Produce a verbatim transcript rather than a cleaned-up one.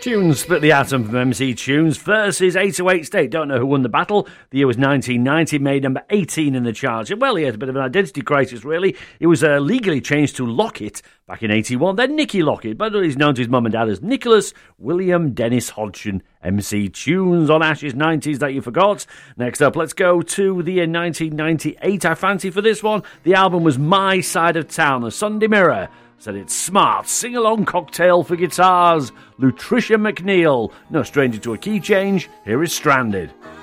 Tunes split the atom from M C Tunes versus eight oh eight State. Don't know who won the battle. The year was nineteen ninety, made number eighteen in the charts. Well, he had a bit of an identity crisis, really. He was uh, legally changed to Lockett back in eighty-one, then Nicky Lockett, but he's known to his mum and dad as Nicholas William Dennis Hodgson. M C Tunes on Ash's nineties that you forgot. Next up, let's go to the year nineteen ninety-eight. I fancy for this one. The album was My Side of Town. The Sunday Mirror said it's smart, sing-along cocktail for guitars. Lutricia McNeil, no stranger to a key change, here is Stranded.